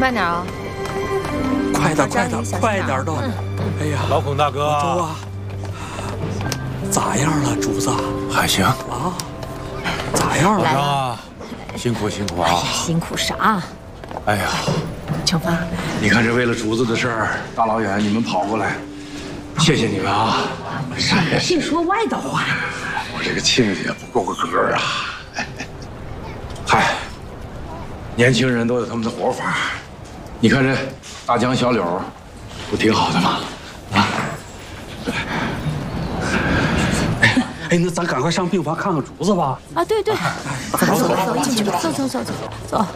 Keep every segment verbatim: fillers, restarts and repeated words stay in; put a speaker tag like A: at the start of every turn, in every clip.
A: 慢点啊！
B: 快点，快点，快点都！哎呀，
C: 老孔大哥，
B: 周啊，咋样了，竹子？
C: 还行
B: 啊，咋样了？
C: 啊，辛苦辛苦啊！
A: 哎呀，辛苦啥？
C: 哎呀，
A: 成芳，
C: 你看这为了竹子的事儿，大老远你们跑过来，谢谢你们啊！
A: 哎，净说歪的话。
C: 我这个亲家不够个格啊！嗨，年轻人都有他们的活法。你看这大江小柳，不挺好的吗？啊！
B: 哎，那咱赶快上病房看看竹子吧。
A: 啊，对对，走走走走，进去吧，走走走走走啊！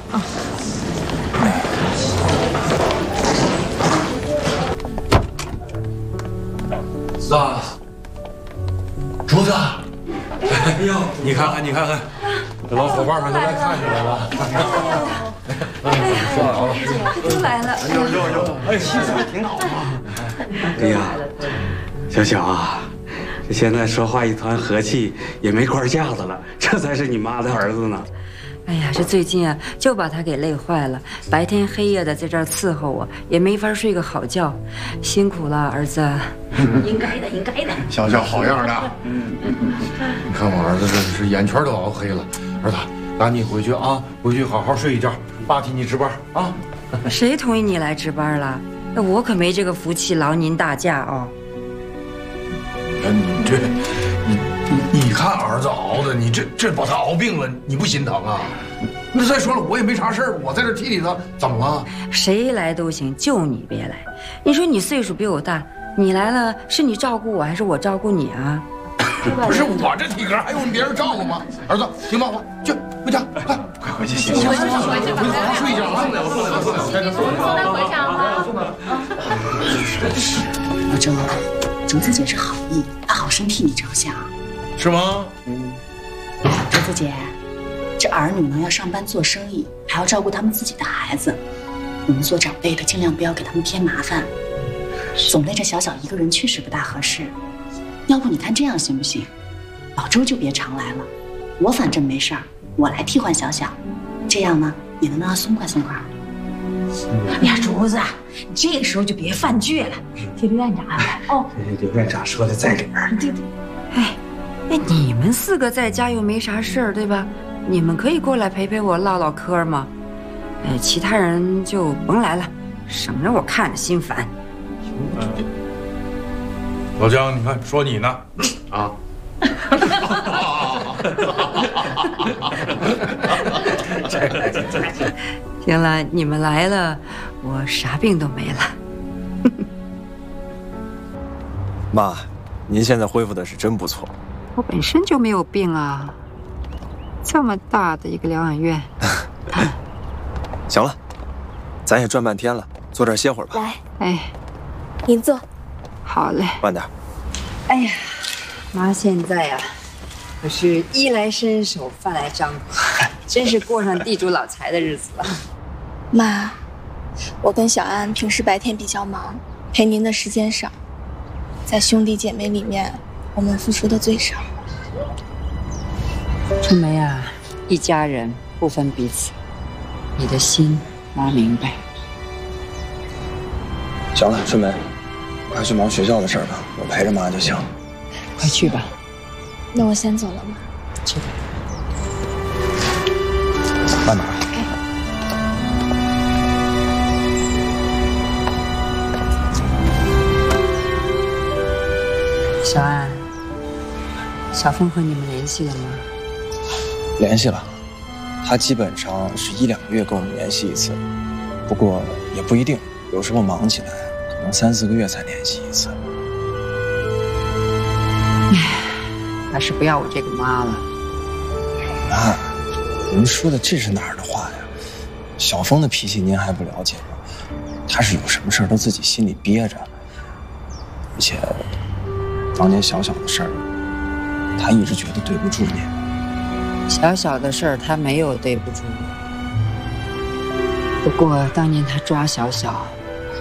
C: 子啊，竹子，哎呦，你看看，你看看，这老伙伴们都来看你来了。
D: 哎呀，都来了。
C: 有有有，哎，气色挺好啊。
B: 哎呀，小小啊，这现在说话一团和气，也没官架子了，这才是你妈的儿子呢。
D: 哎呀，这最近啊，就把他给累坏了，白天黑夜的在这儿伺候我，也没法睡个好觉，辛苦了，儿子。
A: 应该的，应该的。
C: 小小好样的，嗯，你看我儿子这是眼圈都熬黑了。儿子，赶紧回去啊，回去好好睡一觉，爸替你值班啊。
D: 谁同意你来值班了？那我可没这个福气劳您大驾哦。
C: 你这，你你你看儿子熬的，你这这把他熬病了，你不心疼啊？那再说了，我也没啥事儿，我在这替替他，怎么了？
D: 谁来都行，就你别来。你说你岁数比我大，你来了是你照顾我还是我照顾你啊？
C: 不是我这体格还用别人照顾吗？儿子，听爸爸，去回家，快快回去洗洗。回去回去，回去睡一觉啊！送了，送了，送了，
A: 送他回家吗？
E: 老周，竹子姐是好意，她好生替你着想。
C: 是吗？
E: 嗯。竹子姐，这儿女呢要上班做生意，还要照顾他们自己的孩子，我们做长辈的尽量不要给他们添麻烦。总累着小小一个人确实不大合适。要不你看这样行不行？老周就别常来了，我反正没事儿，我来替换小小，这样呢也能让他松快松快。
A: 哎呀，竹子，你这个时候就别犯倔了，替刘院长安排哦。
B: 刘院长说的在理儿。
A: 对对。
D: 哎，哎，你们四个在家又没啥事儿，对吧？你们可以过来陪陪我唠唠嗑嘛。哎，其他人就甭来了，省着我看着心烦。
C: 老姜，你看说你呢，啊。
D: 行了，你们来了，我啥病都没了。
F: 妈，您现在恢复的是真不错。
D: 我本身就没有病啊，这么大的一个疗养院。
F: 行了，咱也转半天了，坐这儿歇会儿吧。
G: 来，
D: 哎，
G: 您坐。
D: 好嘞。
F: 慢点。
D: 哎呀，妈现在呀、啊，可是衣来伸手，饭来张口，真是过上地主老财的日子了。
G: 妈，我跟小安平时白天比较忙，陪您的时间少，在兄弟姐妹里面，我们付出的最少。
D: 春梅啊，一家人不分彼此，你的心妈明白。
F: 行了，春梅，快去忙学校的事儿吧，我陪着妈就行。
D: 快去吧。
G: 那我先走了，妈。
D: 去吧。
F: 慢点。
D: 小安，小凤和你们联系了吗？
F: 联系了，他基本上是一两个月跟我们联系一次，不过也不一定，有时候忙起来，可能三四个月才联系一次。
D: 唉，还是不要我这个妈了。
F: 妈，您说的这是哪儿的话呀？小峰的脾气您还不了解吗？他是有什么事儿都自己心里憋着，而且当年小小的事儿，他一直觉得对不住您。
D: 小小的事儿他没有对不住我，不过当年他抓小小，